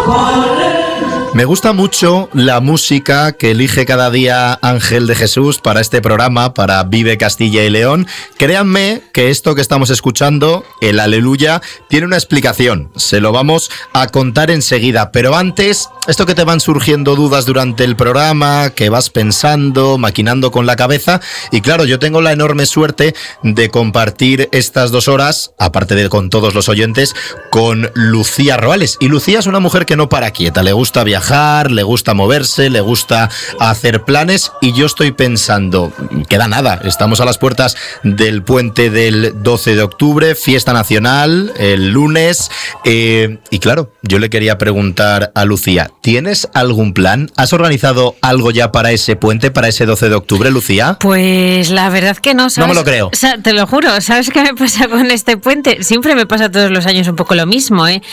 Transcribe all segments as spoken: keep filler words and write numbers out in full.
Me gusta mucho la música que elige cada día Ángel de Jesús para este programa, para Vive Castilla y León. Créanme que esto que estamos escuchando, el Aleluya, tiene una explicación. Se lo vamos a contar enseguida. Pero antes, esto que te van surgiendo dudas durante el programa, que vas pensando, maquinando con la cabeza. Y claro, yo tengo la enorme suerte de compartir estas dos horas, aparte de con todos los oyentes, con Lucía Roales. Y Lucía es una mujer que no para quieta, le gusta viajar, le gusta moverse, le gusta hacer planes, y yo estoy pensando, queda nada, estamos a las puertas del puente del doce de octubre, fiesta nacional, el lunes, eh, y claro, yo le quería preguntar a Lucía, ¿tienes algún plan? ¿Has organizado algo ya para ese puente, para ese doce de octubre, Lucía? Pues la verdad que no, ¿sabes? No me lo creo. O sea, te lo juro, ¿sabes qué me pasa con este puente? Siempre me pasa todos los años un poco lo mismo, ¿eh?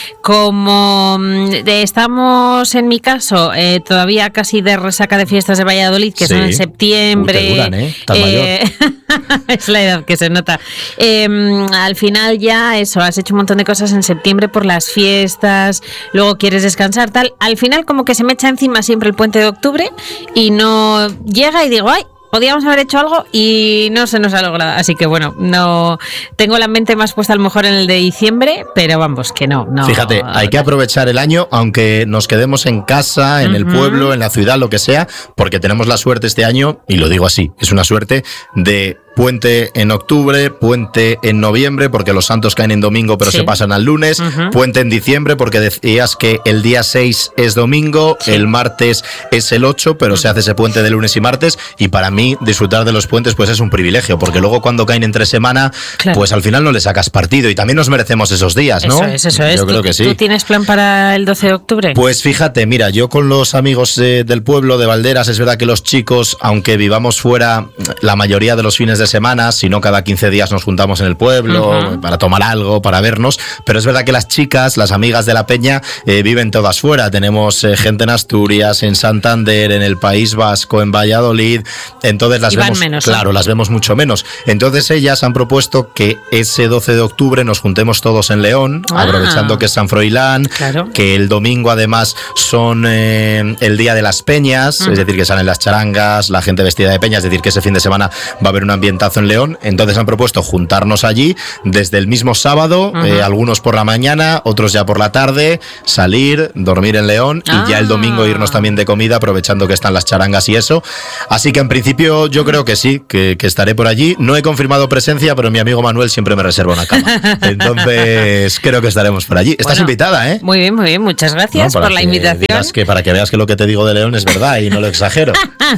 Como de, estamos en mi caso eh, todavía casi de resaca de fiestas de Valladolid, que sí. Son en septiembre. Uy, te duran, ¿eh? Tan eh, mayor. Es la edad que se nota. Eh, al final ya eso, has hecho un montón de cosas en septiembre por las fiestas, luego quieres descansar, tal. Al final como que se me echa encima siempre el puente de octubre y no llega y digo, ¡ay! Podíamos haber hecho algo y no se nos ha logrado. Así que bueno, no tengo la mente más puesta a lo mejor en el de diciembre, pero vamos, que no. no Fíjate, hay que aprovechar el año, aunque nos quedemos en casa, en uh-huh. el pueblo, en la ciudad, lo que sea, porque tenemos la suerte este año, y lo digo así, es una suerte de puente en octubre, puente en noviembre, porque los santos caen en domingo pero sí. se pasan al lunes, uh-huh. puente en diciembre, porque decías que el día seis es domingo, sí. el martes es el ocho, pero uh-huh. se hace ese puente de lunes y martes, y para mí disfrutar de los puentes pues es un privilegio, porque luego cuando caen entre semana, claro. pues al final no le sacas partido, y también nos merecemos esos días, ¿no? Eso es, eso es. Yo creo ¿Tú, que sí. ¿Tú tienes plan para el doce de octubre? Pues fíjate, mira, yo con los amigos eh, del pueblo de Valderas, es verdad que los chicos, aunque vivamos fuera la mayoría de los fines de semana, si no cada quince días nos juntamos en el pueblo uh-huh. para tomar algo, para vernos, pero es verdad que las chicas, las amigas de la peña, eh, viven todas fuera. Tenemos eh, gente en Asturias, en Santander, en el País Vasco, en Valladolid, entonces las vemos, menos, claro, ¿eh? las vemos mucho menos. Entonces ellas han propuesto que ese doce de octubre nos juntemos todos en León, ah. aprovechando que es San Froilán, claro. que el domingo además son eh, el día de las peñas, uh-huh. es decir, que salen las charangas, la gente vestida de peña, es decir, que ese fin de semana va a haber un ambientazo en León. Entonces han propuesto juntarnos allí desde el mismo sábado, uh-huh. eh, algunos por la mañana, otros ya por la tarde, salir, dormir en León ah. y ya el domingo irnos también de comida, aprovechando que están las charangas y eso. Así que en principio yo creo que sí, que, que estaré por allí. No he confirmado presencia, pero mi amigo Manuel siempre me reserva una cama. Entonces creo que estaremos por allí. Estás bueno, invitada, ¿eh? Muy bien, muy bien. Muchas gracias no, por la invitación. Que, para que veas que lo que te digo de León es verdad y no lo exagero.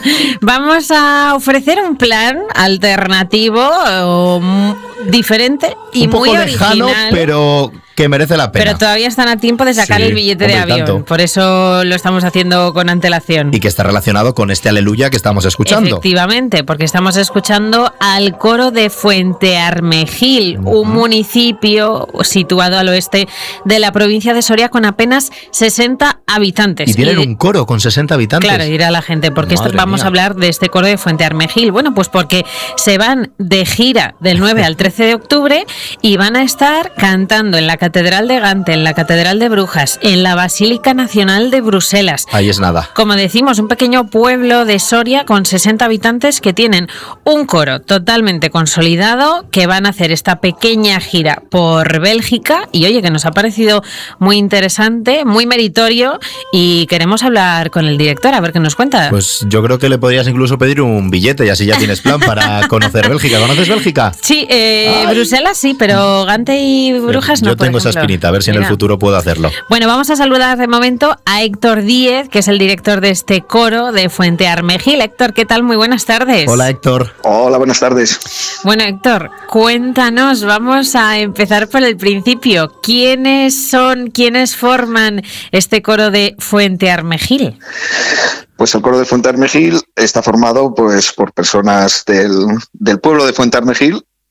Vamos a ofrecer un plan alternativo o diferente y un poco muy lejano, original, pero que merece la pena. Pero todavía están a tiempo de sacar sí, el billete de avión. Tanto. Por eso lo estamos haciendo con antelación. Y que está relacionado con este Aleluya que estamos escuchando. Efectivamente, porque estamos escuchando al coro de Fuentearmejil, uh-huh. un municipio situado al oeste de la provincia de Soria con apenas sesenta habitantes. Y tienen y de, un coro con sesenta habitantes. Claro, dirá la gente, porque esto, vamos mía. a hablar de este coro de Fuentearmejil. Bueno, pues porque se van de gira del nueve al trece de octubre y van a estar cantando en la Catedral de Gante, en la Catedral de Brujas, en la Basílica Nacional de Bruselas. Ahí es nada. Como decimos, un pequeño pueblo de Soria con sesenta habitantes que tienen un coro totalmente consolidado, que van a hacer esta pequeña gira por Bélgica y oye, que nos ha parecido muy interesante, muy meritorio y queremos hablar con el director, a ver qué nos cuenta. Pues yo creo que le podrías incluso pedir un billete y así ya tienes plan para conocer Bélgica. ¿Conoces Bélgica? Sí, eh, Bruselas sí, pero Gante y Brujas no. Yo tengo esa espinita, a ver si Mira. en el futuro puedo hacerlo. Bueno, vamos a saludar de momento a Héctor Díez, que es el director de este coro de Fuentearmejil. Héctor, ¿qué tal? Muy buenas tardes. Hola, Héctor. Hola, buenas tardes. Bueno, Héctor, cuéntanos, vamos a empezar por el principio. ¿Quiénes son, quiénes forman este coro de Fuentearmejil? Pues el coro de Fuentearmejil está formado pues por personas del, del pueblo de Fuentearmejil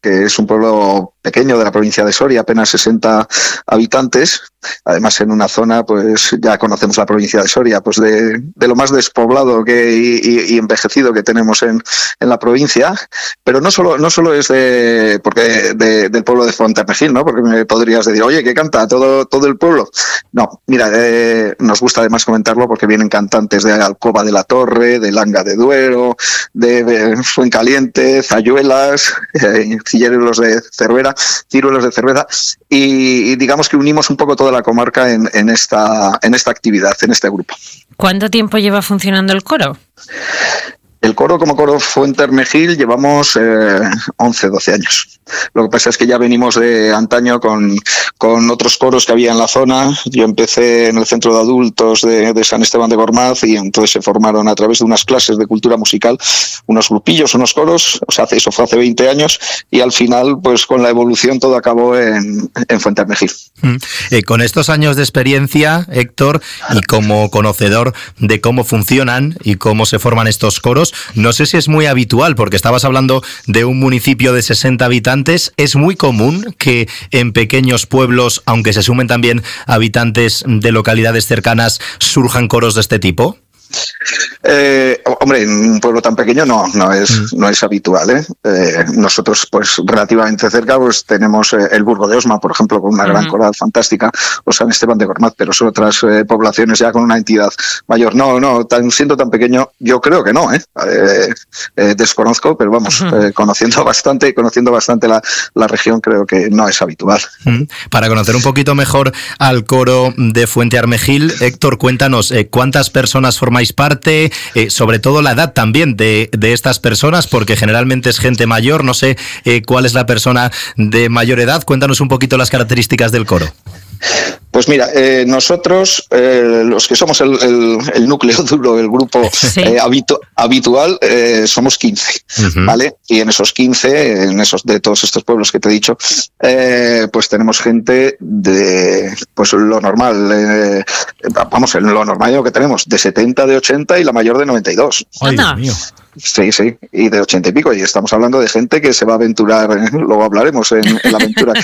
que es un pueblo pequeño de la provincia de Soria, apenas sesenta habitantes. Además, en una zona, pues ya conocemos la provincia de Soria, pues de, de lo más despoblado que, y, y envejecido que tenemos en, en la provincia. Pero no solo, no solo es de, porque de, del pueblo de Fuentermejil, ¿no? Porque me podrías decir, oye, ¿qué canta todo, todo el pueblo? No, mira, eh, nos gusta además comentarlo porque vienen cantantes de Alcoba de la Torre, de Langa de Duero, de, de Fuencaliente, Zayuelas, eh, Cilleros de Cervera, Ciruelos de Cerveza, y, y digamos que unimos un poco toda la comarca en, en, esta, en esta actividad, en este grupo. ¿Cuánto tiempo lleva funcionando el coro? El coro, como coro Fuentermejil, llevamos eh, once, doce años. Lo que pasa es que ya venimos de antaño con, con otros coros que había en la zona. Yo empecé en el centro de adultos de, de San Esteban de Gormaz y entonces se formaron a través de unas clases de cultura musical unos grupillos, unos coros. O sea, eso fue hace veinte años y al final, pues con la evolución todo acabó en, en Fuentermejil. Mm. Eh, con estos años de experiencia, Héctor, y como conocedor de cómo funcionan y cómo se forman estos coros, no sé si es muy habitual, porque estabas hablando de un municipio de sesenta habitantes. ¿Es muy común que en pequeños pueblos, aunque se sumen también habitantes de localidades cercanas, surjan coros de este tipo? Eh, hombre, en un pueblo tan pequeño no, no es, no es habitual, ¿eh? Eh, nosotros, pues, relativamente cerca, pues tenemos eh, el Burgo de Osma, por ejemplo, con una uh-huh. gran coral fantástica, o San Esteban de Gormaz, pero son otras eh, poblaciones ya con una entidad mayor. No, no, tan, siendo tan pequeño, yo creo que no, ¿eh? eh, eh desconozco, pero vamos, uh-huh. eh, conociendo bastante y conociendo bastante la, la región, creo que no es habitual. Uh-huh. Para conocer un poquito mejor al coro de Fuentearmejil, Héctor, cuéntanos, eh, ¿cuántas personas formáis parte? Eh, sobre todo la edad también de, de estas personas, porque generalmente es gente mayor. No sé eh, cuál es la persona de mayor edad. Cuéntanos un poquito las características del coro. Pues mira, eh, nosotros, eh, los que somos el, el, el núcleo duro, el grupo sí. eh, habitu- habitual, eh, somos quince, uh-huh. ¿vale? Y en esos quince, en esos de todos estos pueblos que te he dicho, eh, pues tenemos gente de, pues lo normal, eh, vamos, en lo normal lo que tenemos, de setenta, de ochenta y la mayor de noventa y dos. ¡Ay, Dios mío! Sí, sí, y de ochenta y pico, y estamos hablando de gente que se va a aventurar, eh, luego hablaremos en, en la aventura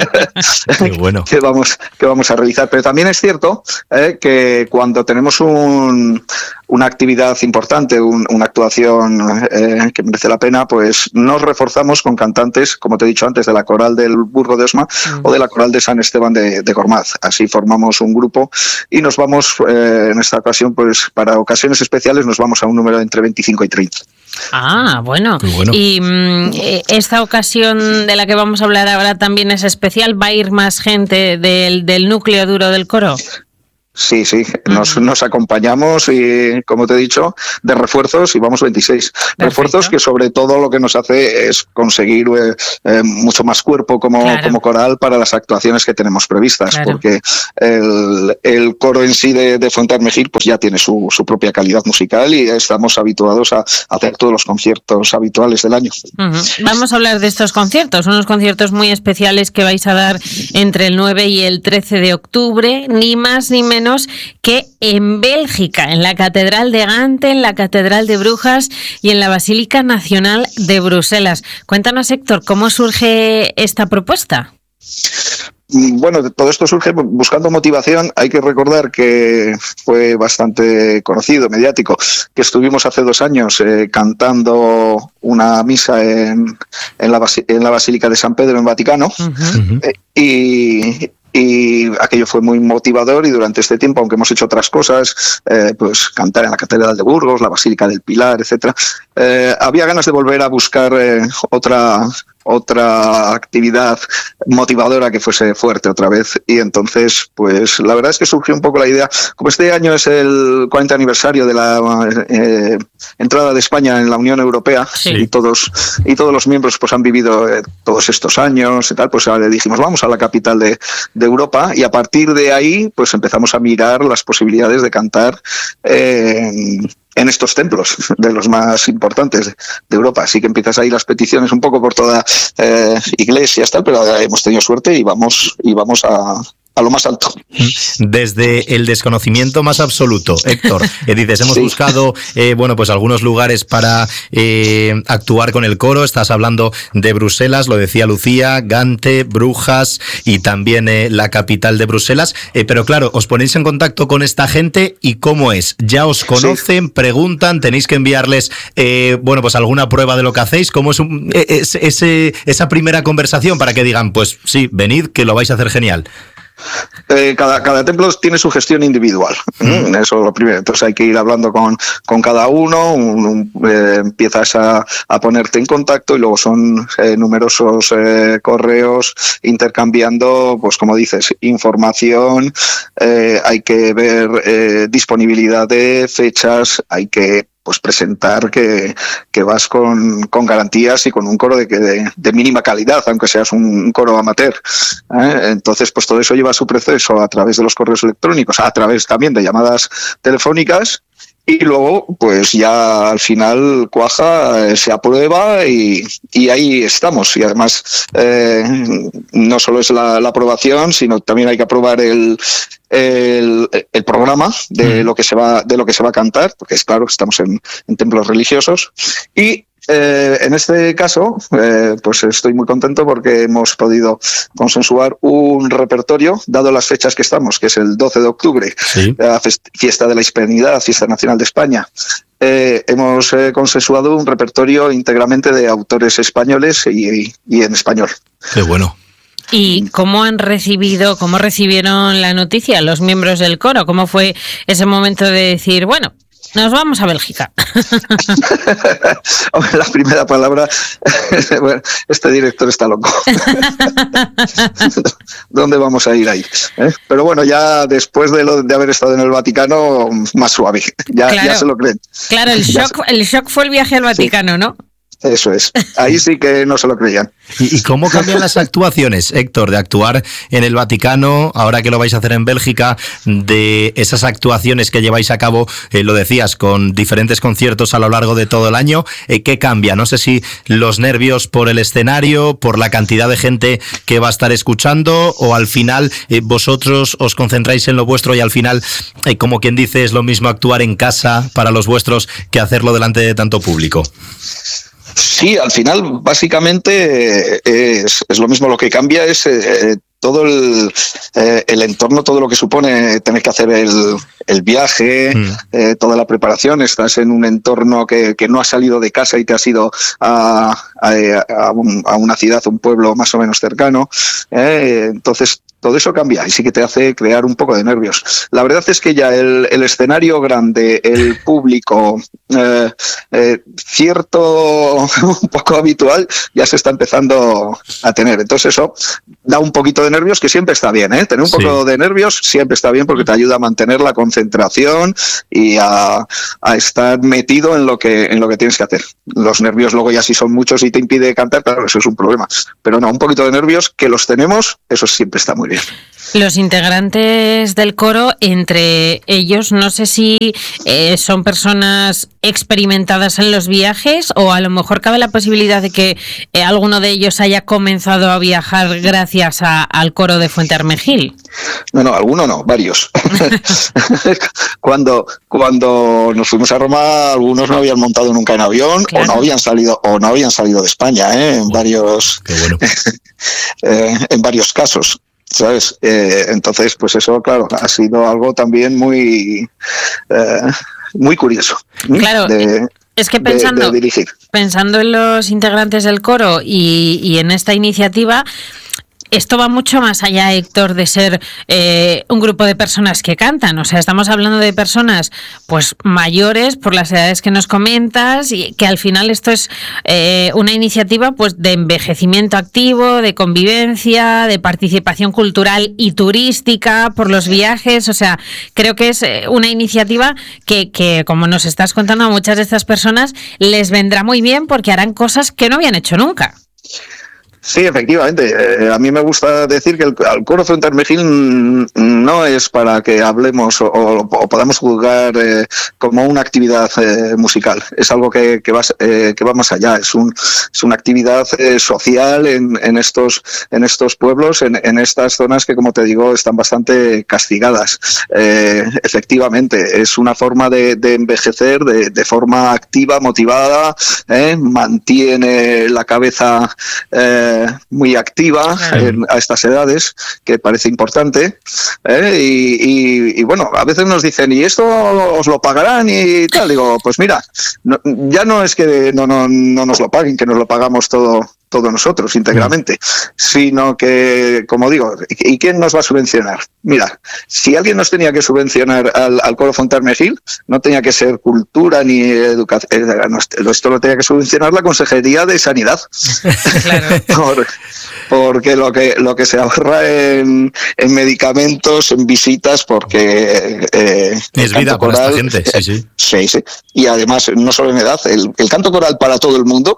Qué bueno. que vamos que vamos a realizar. Pero también es cierto eh, que cuando tenemos un, una actividad importante, un, una actuación eh, que merece la pena, pues nos reforzamos con cantantes, como te he dicho antes, de la coral del Burgo de Osma mm. o de la coral de San Esteban de, de Gormaz. Así formamos un grupo y nos vamos, eh, en esta ocasión, pues para ocasiones especiales, nos vamos a un número entre veinticinco y treinta. Ah, bueno. bueno. Y mm, esta ocasión de la que vamos a hablar ahora también es especial. ¿Va a ir más gente del, del núcleo duro del coro? Sí, sí, nos, nos acompañamos y, como te he dicho, de refuerzos y vamos veintiséis. Perfecto. Refuerzos que sobre todo lo que nos hace es conseguir eh, eh, mucho más cuerpo como, claro. como coral para las actuaciones que tenemos previstas, claro. porque el, el coro en sí de, de Fuentearmejil pues ya tiene su, su propia calidad musical y estamos habituados a, a hacer todos los conciertos habituales del año. Uh-huh. Vamos a hablar de estos conciertos, unos conciertos muy especiales que vais a dar entre el nueve y el trece de octubre, ni más ni menos que en Bélgica, en la Catedral de Gante, en la Catedral de Brujas y en la Basílica Nacional de Bruselas. Cuéntanos, Héctor, ¿cómo surge esta propuesta? Bueno, todo esto surge buscando motivación. Hay que recordar que fue bastante conocido, mediático, que estuvimos hace dos años eh, cantando una misa en, en, la, en la Basílica de San Pedro en Vaticano. Uh-huh. eh, y... Y aquello fue muy motivador y durante este tiempo, aunque hemos hecho otras cosas, eh, pues cantar en la Catedral de Burgos, la Basílica del Pilar, etcétera, eh, había ganas de volver a buscar eh, otra otra actividad motivadora que fuese fuerte otra vez. Y entonces, pues la verdad es que surgió un poco la idea, como este año es el cuarenta aniversario de la eh, entrada de España en la Unión Europea, sí. y todos y todos los miembros pues han vivido eh, todos estos años y tal, pues ahora le dijimos, vamos a la capital de, de Europa, y a partir de ahí pues empezamos a mirar las posibilidades de cantar eh, en estos templos de los más importantes de Europa. Así que empiezas ahí las peticiones un poco por toda eh, iglesias, tal, pero hemos tenido suerte y vamos y vamos a a lo más alto. Desde el desconocimiento más absoluto, Héctor, eh, dices, hemos sí. buscado eh, bueno, pues algunos lugares para eh, actuar con el coro. Estás hablando de Bruselas, lo decía Lucía, Gante, Brujas y también eh, la capital de Bruselas. Eh, pero claro, os ponéis en contacto con esta gente y ¿cómo es? ¿Ya os conocen, sí. preguntan, tenéis que enviarles eh, bueno, pues alguna prueba de lo que hacéis? ¿Cómo es, un, es ese, esa primera conversación para que digan, pues sí, venid, que lo vais a hacer genial? Eh, cada, cada templo tiene su gestión individual, mm. eso es lo primero. Entonces hay que ir hablando con, con cada uno, un, un, eh, empiezas a, a ponerte en contacto y luego son eh, numerosos eh, correos intercambiando, pues como dices, información, eh, hay que ver eh, disponibilidad de fechas, hay que pues presentar que, que vas con, con garantías y con un coro de, de, de mínima calidad, aunque seas un coro amateur. ¿eh? Entonces, pues todo eso lleva su proceso a través de los correos electrónicos, a través también de llamadas telefónicas, y luego, pues ya al final cuaja, eh, se aprueba y, y ahí estamos. Y además, eh, no solo es la, la aprobación, sino también hay que aprobar el, el, el programa de lo que se va, de lo que se va a cantar, porque es claro que estamos en, en templos religiosos. Y Eh, en este caso, eh, pues estoy muy contento porque hemos podido consensuar un repertorio, dado las fechas que estamos, que es el doce de octubre, sí. la fiesta de la Hispanidad, fiesta nacional de España. Eh, hemos eh, consensuado un repertorio íntegramente de autores españoles y, y, y en español. Qué bueno. ¿Y cómo han recibido, cómo recibieron la noticia los miembros del coro? ¿Cómo fue ese momento de decir, bueno, nos vamos a Bélgica? La primera palabra, bueno, este director está loco. ¿Dónde vamos a ir ahí? ¿Eh? Pero bueno, ya después de, lo, de haber estado en el Vaticano, más suave. Ya, claro, ya se lo creen. Claro, el shock, el shock fue el viaje al Vaticano, sí. ¿no? Eso es. Ahí sí que no se lo creían. ¿Y, y cómo cambian las actuaciones, Héctor, de actuar en el Vaticano, ahora que lo vais a hacer en Bélgica, de esas actuaciones que lleváis a cabo, eh, lo decías, con diferentes conciertos a lo largo de todo el año? Eh, ¿Qué cambia? No sé si los nervios por el escenario, por la cantidad de gente que va a estar escuchando, o al final eh, vosotros os concentráis en lo vuestro y al final, eh, como quien dice, es lo mismo actuar en casa para los vuestros que hacerlo delante de tanto público. Sí, al final básicamente es, es lo mismo. Lo que cambia es eh, todo el, eh, el entorno, todo lo que supone tener que hacer el, el viaje, mm. eh, toda la preparación. Estás en un entorno que, que no has salido de casa y te has ido a, a, a, un, a una ciudad, un pueblo más o menos cercano. Eh, entonces, todo eso cambia y sí que te hace crear un poco de nervios. La verdad es que ya el, el escenario grande, el público, eh, eh, cierto, un poco habitual, ya se está empezando a tener. Entonces eso da un poquito de nervios, que siempre está bien, ¿eh? Tener un poco sí. de nervios siempre está bien porque te ayuda a mantener la concentración y a, a estar metido en lo que en lo que tienes que hacer. Los nervios luego ya si son muchos y te impide cantar, claro, eso es un problema. Pero no, un poquito de nervios, que los tenemos, eso siempre está muy bien. Los integrantes del coro, entre ellos, no sé si eh, son personas experimentadas en los viajes o a lo mejor cabe la posibilidad de que eh, alguno de ellos haya comenzado a viajar gracias a, al coro de Fuentearmegil. No, no, alguno no, varios. cuando, cuando nos fuimos a Roma, algunos no habían montado nunca en avión, claro. o no habían salido, o no habían salido de España, ¿eh? en varios, Qué bueno. eh, en varios casos. ¿Sabes? Eh, entonces, pues eso, claro, ha sido algo también muy, eh, muy curioso. Claro. De, Es que pensando, de, de dirigir. pensando en los integrantes del coro y, y en esta iniciativa, esto va mucho más allá, Héctor, de ser eh, un grupo de personas que cantan. O sea, estamos hablando de personas pues mayores por las edades que nos comentas y que al final esto es eh, una iniciativa pues de envejecimiento activo, de convivencia, de participación cultural y turística por los viajes. O sea, creo que es una iniciativa que, que, como nos estás contando, a muchas de estas personas les vendrá muy bien porque harán cosas que no habían hecho nunca. Sí, efectivamente. Eh, a mí me gusta decir que el, el coro Fuentermejil no es para que hablemos o, o podamos juzgar eh, como una actividad eh, musical. Es algo que, que, va, eh, que va más allá. Es, un, es una actividad eh, social en, en, estos, en estos pueblos, en, en estas zonas que, como te digo, están bastante castigadas. Eh, efectivamente, es una forma de, de envejecer de, de forma activa, motivada, eh, mantiene la cabeza eh, muy activa claro. en, a estas edades, que parece importante, ¿eh? y, y, y bueno, a veces nos dicen, ¿y esto os lo pagarán? Y tal, digo, pues mira, no, ya no es que no, no, no nos lo paguen, que nos lo pagamos todo todos nosotros íntegramente, sino que, como digo, ¿y quién nos va a subvencionar? Mira, si alguien nos tenía que subvencionar al, al coro Fuentermejil, no tenía que ser cultura ni educación, esto lo tenía que subvencionar la Consejería de Sanidad. Claro. Por, porque lo que lo que se ahorra en, en medicamentos, en visitas, porque eh, es vida para esta gente, sí, sí. Sí, sí. Y además, no solo en edad, el, el canto coral para todo el mundo,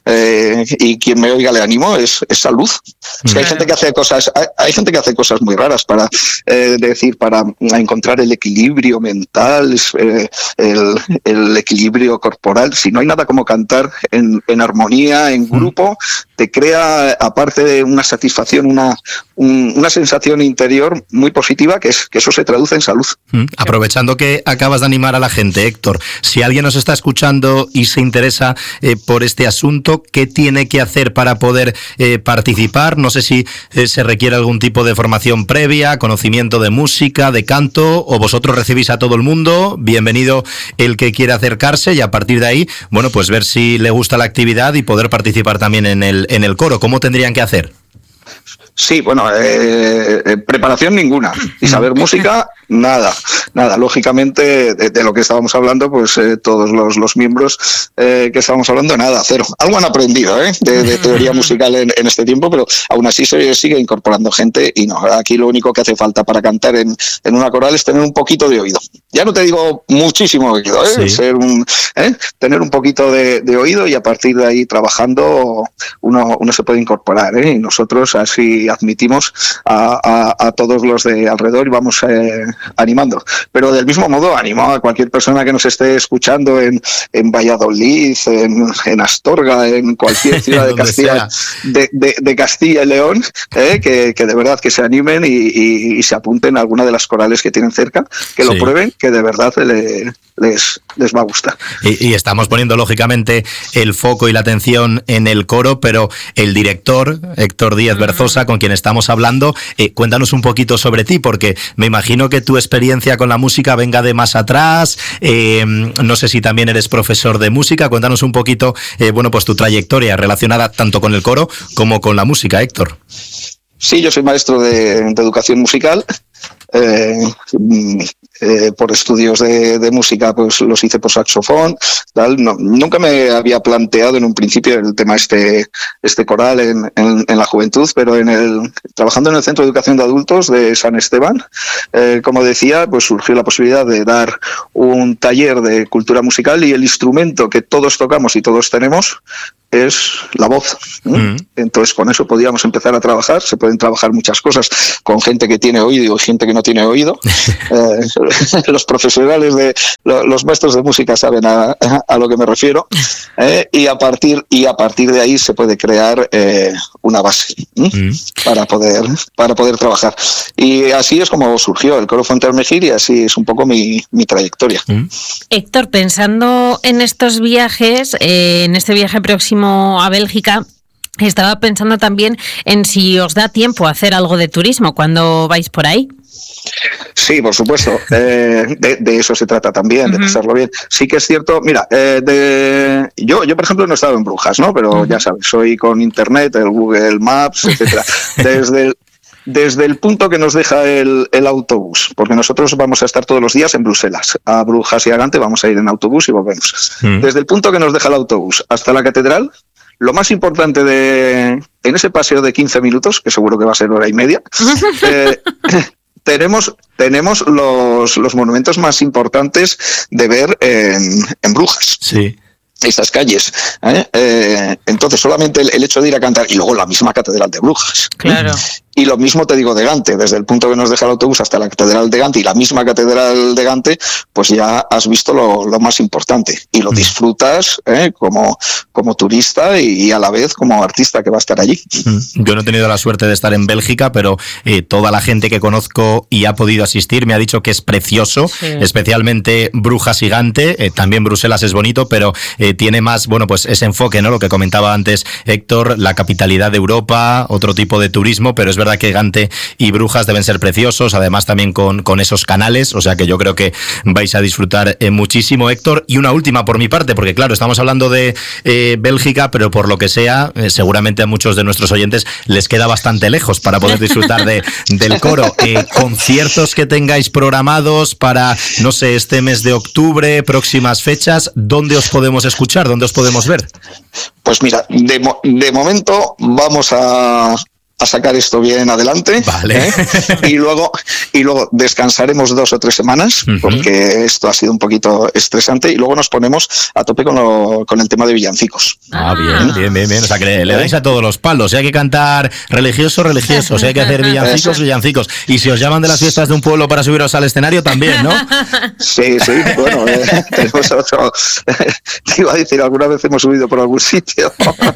eh, y quien me oiga le animo, es, es salud. Mm. Es que hay gente que hace cosas, hay, hay gente que hace cosas muy raras para eh, decir, para encontrar el equilibrio mental, eh, el, el equilibrio corporal. Si no hay nada como cantar en, en armonía, en grupo, mm. te crea, aparte de una satisfacción, una, un, una sensación interior muy positiva, que es que eso se traduce en salud. Mm. Aprovechando que acabas de animar a la gente, Héctor, si alguien nos está escuchando y se interesa eh, por este asunto, ¿qué tiene que hacer para poder eh, participar? No sé si eh, se requiere algún tipo de formación previa, conocimiento de música, de canto, o vosotros recibís a todo el mundo. Bienvenido el que quiera acercarse y a partir de ahí, bueno, pues ver si le gusta la actividad y poder participar también en el, en el coro. ¿Cómo tendrían que hacer? Sí, bueno, eh, eh, preparación ninguna. Y saber música, nada. Nada, lógicamente, de, de lo que estábamos hablando, pues eh, todos los, los miembros eh, que estábamos hablando, nada, cero. Algo han aprendido ¿eh? de, de teoría musical en, en este tiempo, pero aún así se sigue incorporando gente y no, aquí lo único que hace falta para cantar en, en una coral es tener un poquito de oído. Ya no te digo muchísimo oído, ¿eh? Sí. Ser un, ¿eh? tener un poquito de, de oído y a partir de ahí trabajando uno, uno se puede incorporar, ¿eh? Y nosotros así admitimos a, a, a todos los de alrededor y vamos eh, animando. Pero del mismo modo animo a cualquier persona que nos esté escuchando en, en Valladolid, en, en Astorga, en cualquier ciudad de Castilla, de, de, de Castilla y León, eh, que, que de verdad que se animen y, y, y se apunten a alguna de las corales que tienen cerca, que lo sí. prueben, que de verdad le, les, les va a gustar. Y, y estamos poniendo lógicamente el foco y la atención en el coro, pero el director, Héctor Díaz Berzosa, con quien estamos hablando, eh, cuéntanos un poquito sobre ti, porque me imagino que tu experiencia con la música venga de más atrás, eh, no sé si también eres profesor de música, cuéntanos un poquito, eh, bueno, pues tu trayectoria relacionada tanto con el coro como con la música, Héctor. Sí, yo soy maestro de, de educación musical. Eh, eh, por estudios de, de música pues los hice por saxofón, tal. No, nunca me había planteado en un principio el tema este este coral en, en, en la juventud, pero en el trabajando en el Centro de Educación de Adultos de San Esteban, eh, como decía, pues surgió la posibilidad de dar un taller de cultura musical y el instrumento que todos tocamos y todos tenemos es la voz. Mm. Entonces con eso podíamos empezar a trabajar. Se pueden trabajar muchas cosas con gente que tiene oído y gente que no tiene oído. eh, los profesionales de los maestros de música saben a, a lo que me refiero, eh, y a partir y a partir de ahí se puede crear eh, una base mm. para poder para poder trabajar. Y así es como surgió el coro Fuentermejil y así es un poco mi, mi trayectoria. Mm. Héctor, pensando en estos viajes, eh, en este viaje próximo a Bélgica, estaba pensando también en si os da tiempo a hacer algo de turismo cuando vais por ahí. Sí, por supuesto. Eh, de, de eso se trata también, uh-huh. de pasarlo bien. Sí que es cierto, mira, eh, de, yo, yo por ejemplo no he estado en Brujas, ¿no? Pero uh-huh. ya sabes, soy con internet, el Google Maps, etcétera. Desde el Desde el punto que nos deja el, el autobús, porque nosotros vamos a estar todos los días en Bruselas, a Brujas y a Gante vamos a ir en autobús y volvemos. Mm. Desde el punto que nos deja el autobús hasta la catedral, lo más importante de en ese paseo de quince minutos, que seguro que va a ser hora y media, eh, tenemos tenemos los, los monumentos más importantes de ver en, en Brujas. Sí. estas calles. ¿eh? Eh, entonces, solamente el, el hecho de ir a cantar, y luego la misma Catedral de Brujas. Claro. Y lo mismo te digo de Gante, desde el punto que nos deja el autobús hasta la Catedral de Gante y la misma Catedral de Gante, pues ya has visto lo, lo más importante y lo disfrutas ¿eh? como, como turista y, y a la vez como artista que va a estar allí. Yo no he tenido la suerte de estar en Bélgica, pero eh, toda la gente que conozco y ha podido asistir me ha dicho que es precioso, sí. especialmente Brujas y Gante, eh, también Bruselas es bonito, pero eh, tiene más, bueno, pues ese enfoque, ¿no? Lo que comentaba antes Héctor, la capitalidad de Europa, otro tipo de turismo, pero es verdad que Gante y Brujas deben ser preciosos, además también con, con esos canales, o sea que yo creo que vais a disfrutar eh, muchísimo, Héctor. Y una última por mi parte, porque claro, estamos hablando de eh, Bélgica, pero por lo que sea, eh, seguramente a muchos de nuestros oyentes les queda bastante lejos para poder disfrutar de, del coro. Eh, conciertos que tengáis programados para, no sé, este mes de octubre, próximas fechas, ¿dónde os podemos escuchar? ¿Dónde os podemos ver? Pues mira, de, mo- de momento vamos a... a sacar esto bien adelante, vale. ¿eh? y luego y luego descansaremos dos o tres semanas, uh-huh. porque esto ha sido un poquito estresante, y luego nos ponemos a tope con, lo, con el tema de villancicos. Ah, bien, bien, bien, bien. O sea, que le, le dais a todos los palos. Si hay que cantar religioso, religioso. Si hay que hacer villancicos, villancicos. Y si os llaman de las fiestas de un pueblo para subiros al escenario, también, ¿no? Sí, sí, bueno, eh, tenemos otro... Te iba a decir, alguna vez hemos subido por algún sitio.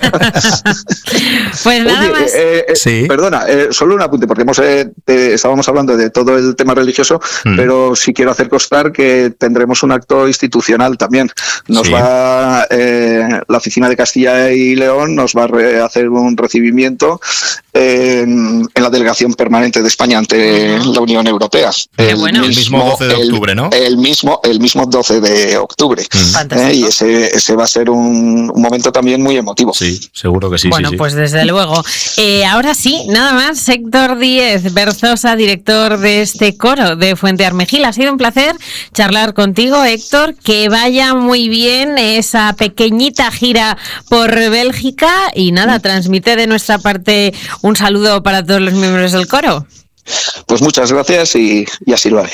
Pues nada Oye, más. Eh, eh, sí. Perdona, eh, solo un apunte, porque hemos, eh, eh, estábamos hablando de todo el tema religioso, mm. pero sí quiero hacer constar que tendremos un acto institucional también. Nos sí. va, eh, la Oficina de Castilla y León nos va a re- hacer un recibimiento eh, en, en la Delegación Permanente de España ante uh-huh. la Unión Europea. Qué el, bueno. mismo, el mismo doce de octubre, el, ¿no? El mismo, el mismo doce de octubre. Mm. Eh, y ese, ese va a ser un, un momento también muy emotivo. Sí, seguro que sí. Bueno, sí, sí. pues desde luego. Eh, ahora sí, nada más, Héctor Díez Berzosa, director de este coro de Fuente Armejil. Ha sido un placer charlar contigo, Héctor. Que vaya muy bien esa pequeñita gira por Bélgica y nada, transmite de nuestra parte un saludo para todos los miembros del coro. Pues muchas gracias y, y así lo haré.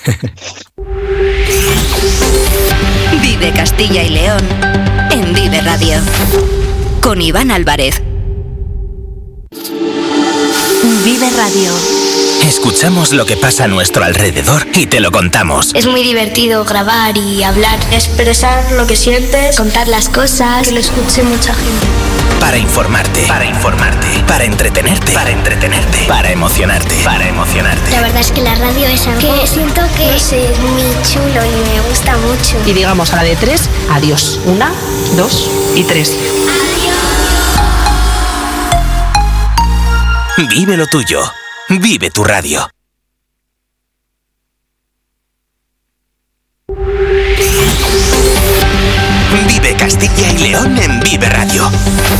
Vive Castilla y León en Vive Radio con Iván Álvarez. Vive Radio. Escuchamos lo que pasa a nuestro alrededor y te lo contamos. Es muy divertido grabar y hablar, expresar lo que sientes, contar las cosas, que lo escuche mucha gente. Para informarte, para informarte, para entretenerte, para entretenerte, para emocionarte, para emocionarte. La verdad es que la radio es algo que siento que es muy chulo y me gusta mucho. Y digamos a la de tres, adiós. Una, dos y tres. Adiós. Vive lo tuyo. Vive tu radio. Vive Castilla y León en Vive Radio.